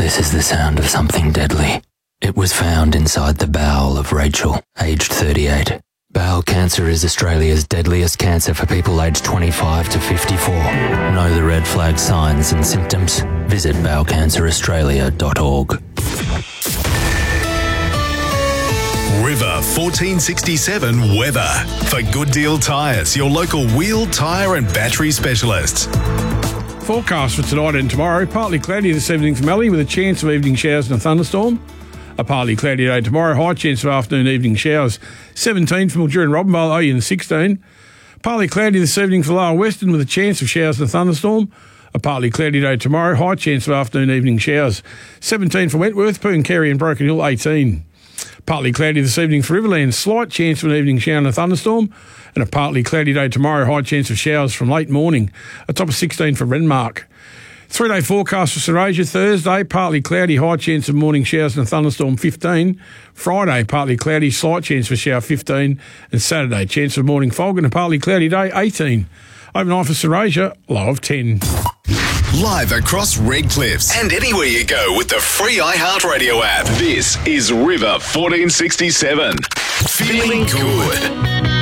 This is the sound of something deadly. It was found inside the bowel of Rachel, aged 38. Bowel cancer is Australia's deadliest cancer for people aged 25 to 54. Know the red flag signs and symptoms? Visit bowelcanceraustralia.org. River 1467 weather. For Good Deal Tyres, your local wheel, tyre and battery specialists. Forecast for tonight and tomorrow. Partly cloudy this evening for Mallee with a chance of evening showers and a thunderstorm. A partly cloudy day tomorrow. High chance of afternoon evening showers. 17 for Mildura and Robinvale, Oyen 16. Partly cloudy this evening for Lower Western with a chance of showers and a thunderstorm. A partly cloudy day tomorrow. High chance of afternoon evening showers. 17 for Wentworth, Pooncarie and Broken Hill 18. Partly cloudy this evening for Riverland. Slight chance of an evening shower and a thunderstorm. And a partly cloudy day tomorrow. High chance of showers from late morning. A top of 16 for Renmark. 3-day forecast for St Asia. Thursday, partly cloudy, high chance of morning showers and a thunderstorm 15. Friday, partly cloudy, slight chance for shower 15. And Saturday, chance of morning fog and a partly cloudy day 18. Overnight for St Asia, low of 10. Live across Red Cliffs and anywhere you go with the free iHeartRadio app. This is River 1467. Feeling good.